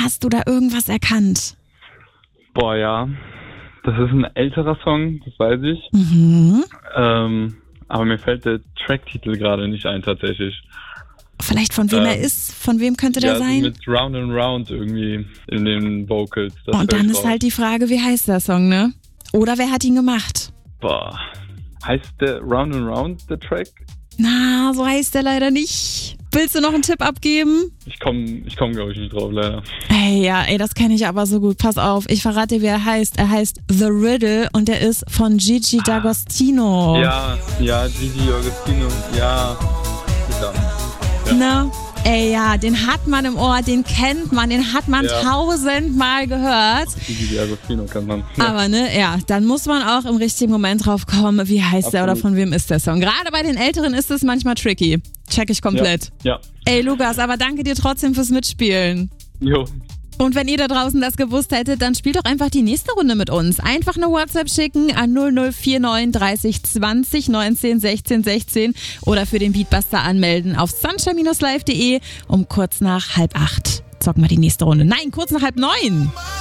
hast du da irgendwas erkannt? Boah, ja. Das ist ein älterer Song, das weiß ich. Mhm. Aber mir fällt der Tracktitel gerade nicht ein, tatsächlich. Vielleicht von wem er ist? Von wem könnte der sein? Mit Round and Round irgendwie in den Vocals. Und dann ist halt die Frage, wie heißt der Song, ne? Oder wer hat ihn gemacht? Boah. Heißt der Round and Round, der Track? Na, so heißt der leider nicht. Willst du noch einen Tipp abgeben? Ich komm glaube ich, nicht drauf, leider. Ey, das kenne ich aber so gut. Pass auf, ich verrate dir, wie er heißt. Er heißt The Riddle und der ist von Gigi D'Agostino. Ja, Gigi D'Agostino, ja. Na? Ey, ja, den hat man im Ohr, den kennt man, den hat man 1000-mal gehört. Gigi D'Agostino kennt man. Ja. Aber dann muss man auch im richtigen Moment drauf kommen, wie heißt der oder von wem ist der Song. Gerade bei den Älteren ist es manchmal tricky. Check ich komplett. Ja. Ey, Lukas, aber danke dir trotzdem fürs Mitspielen. Jo. Und wenn ihr da draußen das gewusst hättet, dann spielt doch einfach die nächste Runde mit uns. Einfach eine WhatsApp schicken an 0049 30 20 19 16 16 oder für den Beatbuster anmelden auf sunshine-live.de um kurz nach 7:30. Zocken wir die nächste Runde. Nein, kurz nach 7:30.